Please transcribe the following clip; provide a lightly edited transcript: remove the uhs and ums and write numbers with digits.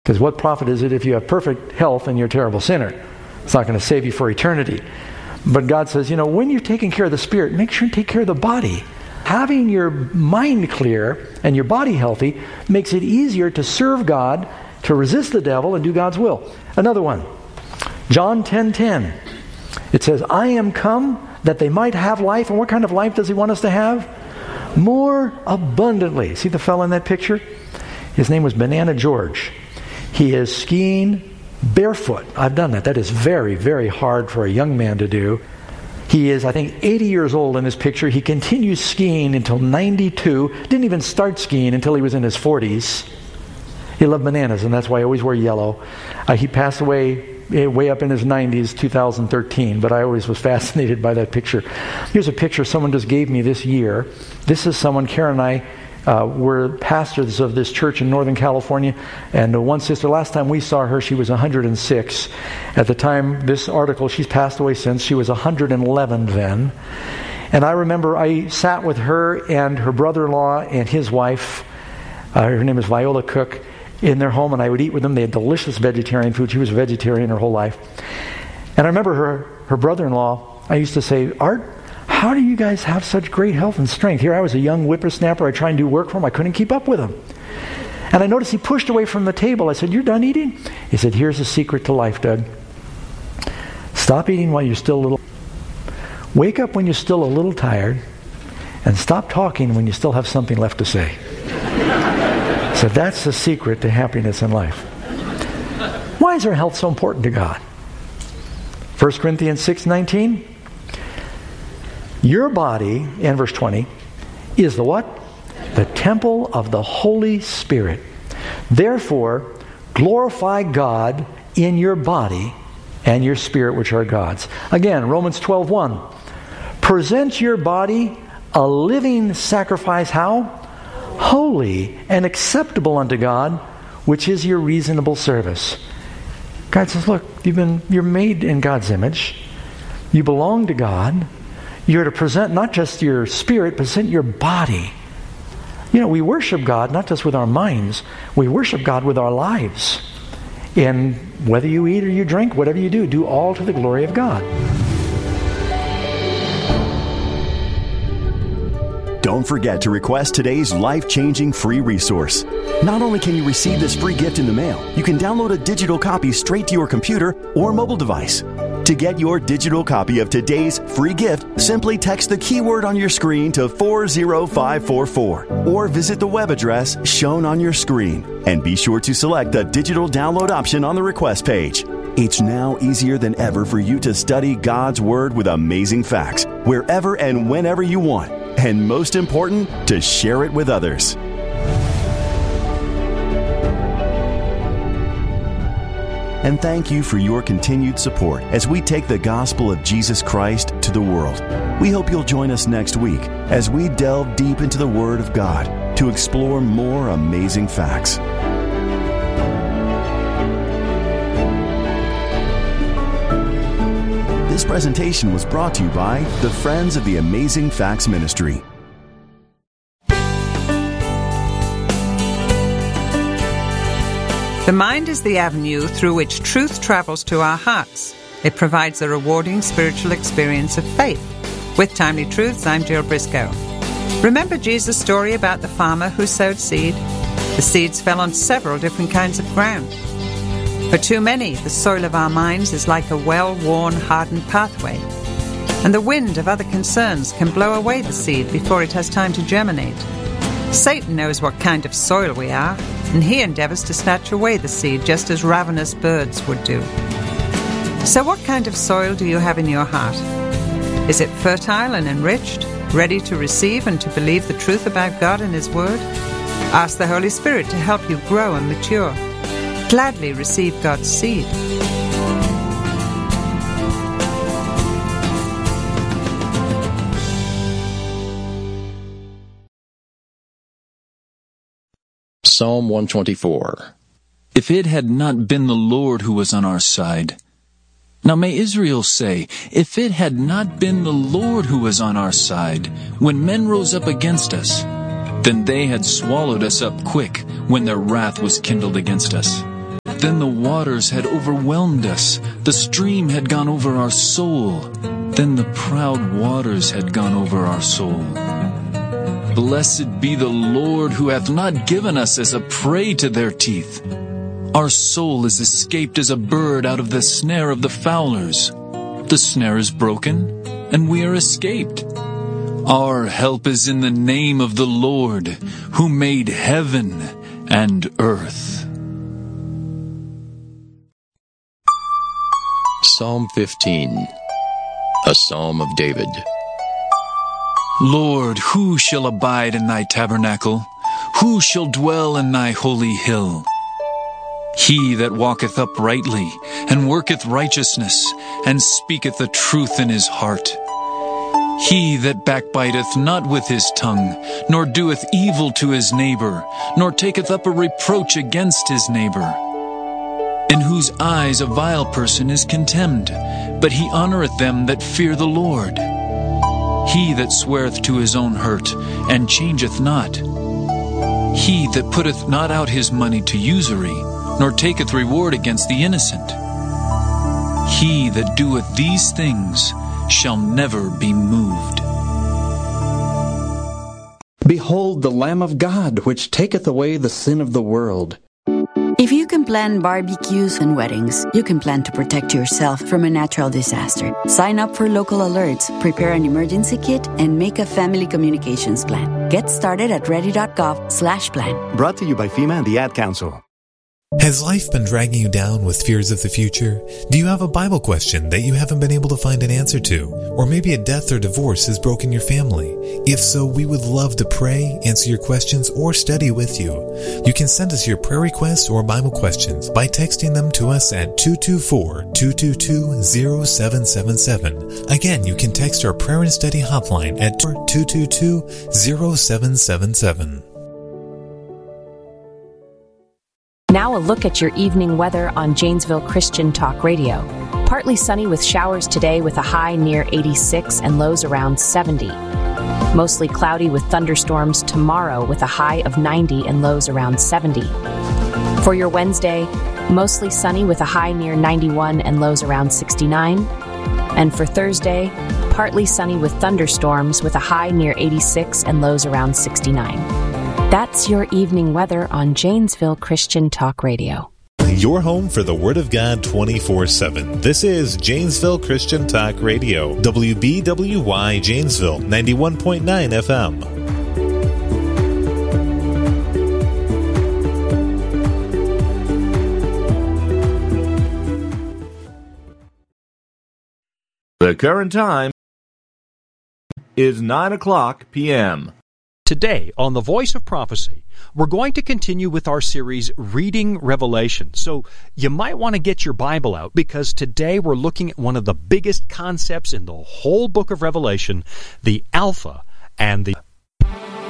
Because what profit is it if you have perfect health and you're a terrible sinner? It's not going to save you for eternity. But God says, when you're taking care of the spirit, make sure you take care of the body. Having your mind clear and your body healthy makes it easier to serve God, to resist the devil, and do God's will. Another one, John 10:10. It says, I am come that they might have life. And what kind of life does he want us to have? More abundantly. See the fellow in that picture? His name was Banana George. He is skiing barefoot. I've done that. That is very, very hard for a young man to do. He is, I think, 80 years old in this picture. He continues skiing until 92. Didn't even start skiing until he was in his 40s. He loved bananas, and that's why I always wear yellow. He passed away way up in his 90s, 2013, but I always was fascinated by that picture. Here's a picture someone just gave me this year. This is someone, Karen and I, were pastors of this church in Northern California, and one sister, last time we saw her, she was 106. At the time, this article, she's passed away since, she was 111 then. And I remember I sat with her and her brother-in-law and his wife, her name is Viola Cook, in their home, and I would eat with them. They had delicious vegetarian food. She was a vegetarian her whole life. And I remember her brother-in-law, I used to say, Art, how do you guys have such great health and strength? Here I was a young whippersnapper. I tried and do work for him. I couldn't keep up with him. And I noticed he pushed away from the table. I said, you're done eating? He said, here's the secret to life, Doug. Stop eating while you're still a little. Wake up when you're still a little tired, and stop talking when you still have something left to say. So that's the secret to happiness in life. Why is our health so important to God? 1 Corinthians 6:19. Your body, and verse 20, is the what? The temple of the Holy Spirit. Therefore, glorify God in your body and your spirit, which are God's. Again, Romans 12:1. Present your body a living sacrifice, how? Holy and acceptable unto God, which is your reasonable service. God says, look, you're made in God's image. You belong to God. You're to present not just your spirit, but present your body. We worship God not just with our minds. We worship God with our lives. And whether you eat or you drink, whatever you do all to the glory of God. Don't forget to request today's life-changing free resource. Not only can you receive this free gift in the mail, you can download a digital copy straight to your computer or mobile device. To get your digital copy of today's free gift, simply text the keyword on your screen to 40544 or visit the web address shown on your screen. And be sure to select the digital download option on the request page. It's now easier than ever for you to study God's Word with amazing facts, wherever and whenever you want. And most important, to share it with others. And thank you for your continued support as we take the gospel of Jesus Christ to the world. We hope you'll join us next week as we delve deep into the Word of God to explore more amazing facts. This presentation was brought to you by the Friends of the Amazing Facts Ministry. The mind is the avenue through which truth travels to our hearts. It provides a rewarding spiritual experience of faith. With Timely Truths, I'm Jill Briscoe. Remember Jesus' story about the farmer who sowed seed? The seeds fell on several different kinds of ground. For too many, the soil of our minds is like a well-worn, hardened pathway, and the wind of other concerns can blow away the seed before it has time to germinate. Satan knows what kind of soil we are, and he endeavors to snatch away the seed just as ravenous birds would do. So what kind of soil do you have in your heart? Is it fertile and enriched, ready to receive and to believe the truth about God and His Word? Ask the Holy Spirit to help you grow and mature. Gladly receive God's seed. Psalm 124. If it had not been the Lord who was on our side. Now may Israel say, if it had not been the Lord who was on our side, when men rose up against us, then they had swallowed us up quick when their wrath was kindled against us. then the waters had overwhelmed us. The stream had gone over our soul. Then the proud waters had gone over our soul. Blessed be the Lord, who hath not given us as a prey to their teeth. Our soul is escaped as a bird out of the snare of the fowlers. The snare is broken, and we are escaped. Our help is in the name of the Lord, who made heaven and earth. Psalm 15, a psalm of David. Lord, who shall abide in thy tabernacle? Who shall dwell in thy holy hill? He that walketh uprightly, and worketh righteousness, and speaketh the truth in his heart. He that backbiteth not with his tongue, nor doeth evil to his neighbor, nor taketh up a reproach against his neighbor. In whose eyes a vile person is contemned, but he honoureth them that fear the Lord. He that sweareth to his own hurt, and changeth not. He that putteth not out his money to usury, nor taketh reward against the innocent. He that doeth these things shall never be moved. Behold the Lamb of God, which taketh away the sin of the world. If you can plan barbecues and weddings, you can plan to protect yourself from a natural disaster. Sign up for local alerts, prepare an emergency kit, and make a family communications plan. Get started at ready.gov/plan. Brought to you by FEMA and the Ad Council. Has life been dragging you down with fears of the future? Do you have a Bible question that you haven't been able to find an answer to? Or maybe a death or divorce has broken your family? If so, we would love to pray, answer your questions, or study with you. You can send us your prayer requests or Bible questions by texting them to us at 224-222-0777. Again, you can text our prayer and study hotline at 222-0777. Now a look at your evening weather on Janesville Christian Talk Radio. Partly sunny with showers today with a high near 86 and lows around 70. Mostly cloudy with thunderstorms tomorrow with a high of 90 and lows around 70. For your Wednesday, mostly sunny with a high near 91 and lows around 69. And for Thursday, partly sunny with thunderstorms with a high near 86 and lows around 69. That's your evening weather on Janesville Christian Talk Radio. Your home for the Word of God 24/7. This is Janesville Christian Talk Radio. WBWY Janesville, 91.9 FM. The current time is 9:00 p.m. Today, on The Voice of Prophecy, we're going to continue with our series, Reading Revelation. So you might want to get your Bible out, because today we're looking at one of the biggest concepts in the whole book of Revelation, the Alpha and the